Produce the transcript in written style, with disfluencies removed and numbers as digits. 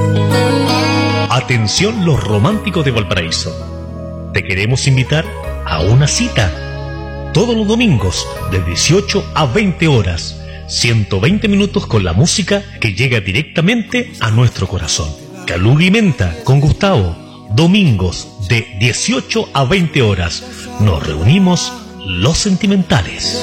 Atención los románticos de Valparaíso. Te queremos invitar a una cita. Todos los domingos, de 18 a 20 horas. 120 minutos con la música que llega directamente a nuestro corazón. Caluga y Menta con Gustavo. Domingos, de 18 a 20 horas. Nos reunimos los sentimentales.